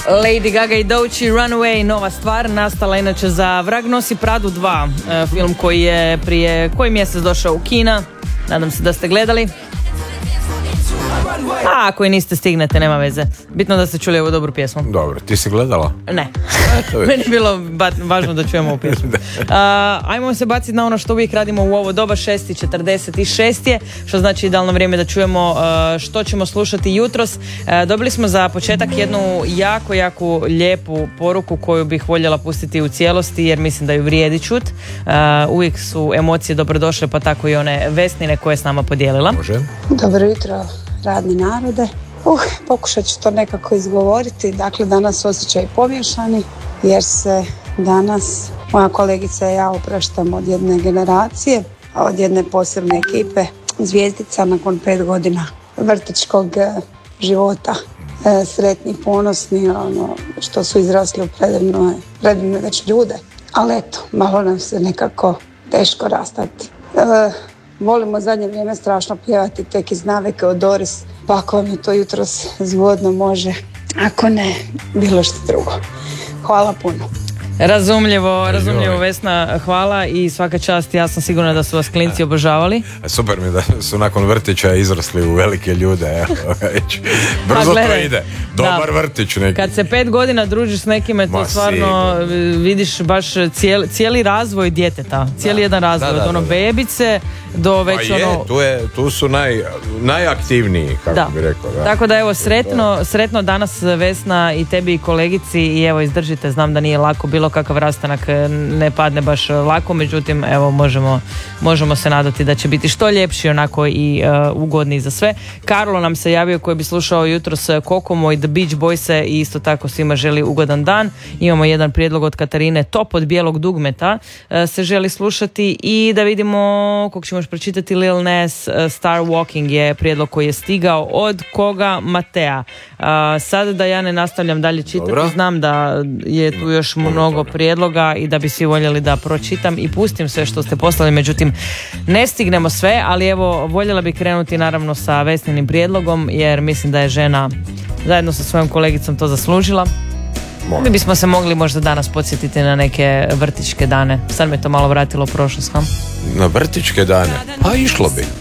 Lady Gaga i Doechii, Runaway, nova stvar, nastala inače za Vrag nosi Pradu 2, film koji je prije koji mjesec došao u kina, nadam se da ste gledali. A ako i niste, stignete, nema veze. Bitno da ste čuli ovu dobru pjesmu. Dobro, ti si gledala? Ne. Meni je bilo važno da čujemo ovu pjesmu. Ajmo se baciti na ono što uvijek radimo u ovo doba, 6:46 je, što znači idealno vrijeme da čujemo što ćemo slušati jutros. Dobili smo za početak jednu jako lijepu poruku koju bih voljela pustiti u cijelosti, jer mislim da ju vrijedi čut. Uvijek su emocije dobrodošle, pa tako i one Vesnine koje je s nama podijelila. Može. Dobro jutro, radni narode. Pokušat ću to nekako izgovoriti. Dakle, danas osjećaj pomiješani, jer se danas moja kolegica i ja opraštamo od jedne generacije, od jedne posebne ekipe, zvijezdica nakon 5 godina vrtićkog života. Sretni, ponosni, što su izrasli u predivne već ljude. Ali eto, malo nam se nekako teško rastati. Volimo zadnje vrijeme strašno pjevati tek iz navike od Doris, pa ako vam je to jutros zgodno, može, ako ne, bilo što drugo. Hvala puno. Razumljivo Vesna, hvala i svaka čast, ja sam sigurna da su vas klinci obožavali. Super mi da su nakon vrtića izrasli u velike ljude. Brzo to ide. Dobar vrtić neki. Kad se 5 godina družiš s nekime, to stvarno vidiš baš cijeli razvoj djeteta. Cijeli jedan razvoj, od ono bebice do već tu su najaktivniji, kako bi rekao. Da. Tako da evo, sretno danas Vesna i tebi i kolegici, i evo izdržite, znam da nije lako, bilo kakav rastanak ne padne baš lako, međutim evo možemo se nadati da će biti što ljepši onako i ugodniji za sve. Karlo nam se javio koji bi slušao jutros Kokomo i The Beach Boyse i isto tako svima želi ugodan dan. Imamo jedan prijedlog od Katarine, Top od bijelog dugmeta se želi slušati, i da vidimo kog ćemo još pročitati. Lil Nas, Star Walking je prijedlog koji je stigao od koga? Matea. Sad da ja ne nastavljam dalje čitati. Dobro. Znam da je tu još mnogo prijedloga i da bi svi voljeli da pročitam i pustim sve što ste poslali, međutim ne stignemo sve, ali evo voljela bi krenuti naravno sa Vesninim prijedlogom, jer mislim da je žena zajedno sa svojom kolegicom to zaslužila. Mi bismo se mogli možda danas podsjetiti na neke vrtićke dane. Sad me to malo vratilo u prošlost. Na vrtićke dane? Pa išlo bi.